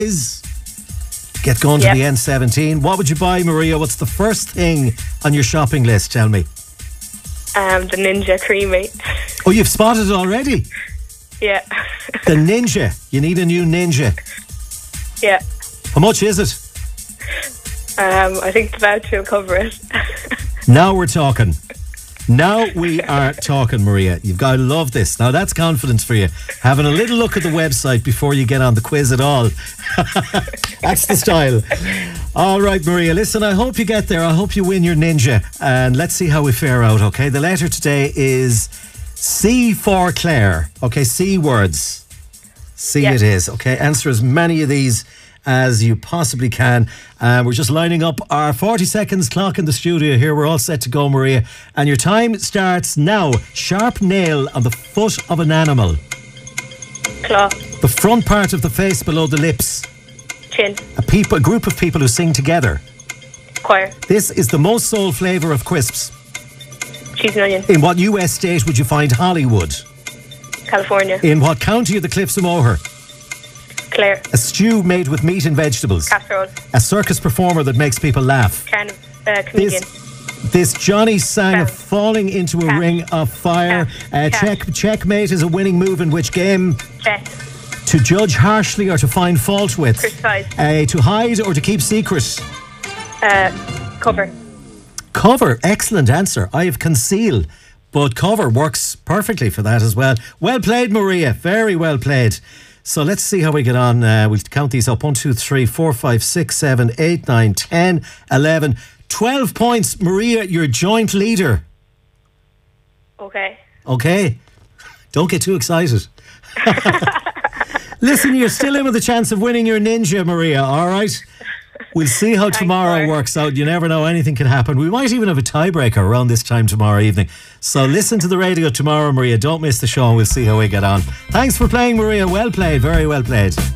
is get going to the N17. What would you buy, Maria? What's the first thing on your shopping list? Tell me. The Ninja Creamy. Oh, you've spotted it already? Yeah. The Ninja. You need a new Ninja. Yeah. How much is it? I think the voucher will cover it. Now we're talking. Now we are talking, Maria. You've got to love this. Now that's confidence for you. Having a little look at the website before you get on the quiz at all. That's the style. All right, Maria. Listen, I hope you get there. I hope you win your Ninja. And let's see how we fare out, okay? The letter today is C for Claire. Okay, C words. C it is. Okay, answer as many of these as you possibly can. We're just lining up our 40 seconds clock in the studio here. We're all set to go, Maria. And your time starts now. Sharp nail on the foot of an animal. Claw. The front part of the face below the lips. Chin. A group of people who sing together. Choir. This is the most sold flavour of crisps. Cheese and onion. In what US state would you find Hollywood? California. In what county are the Cliffs of Moher? Clare. A stew made with meat and vegetables. Casserole. A circus performer that makes people laugh. Comedian. This Johnny sang of falling into a ring of fire. Checkmate is a winning move in which game? Chess. To judge harshly or to find fault with? Criticize. To hide or to keep secret? Cover. Cover. Excellent answer. I have conceal, but cover works perfectly for that as well. Well played, Maria. Very well played. So let's see how we get on. We'll count these up. 1, 2, 3, 4, 5, 6, 7, 8, 9, 10, 11, 12 points. Maria, you're joint leader. Okay. Don't get too excited. Listen, you're still in with a chance of winning your Ninja, Maria, all right? We'll see how tomorrow works out. You never know, anything can happen. We might even have a tiebreaker around this time tomorrow evening. So listen to the radio tomorrow, Maria. Don't miss the show and we'll see how we get on. Thanks for playing, Maria. Well played. Very well played.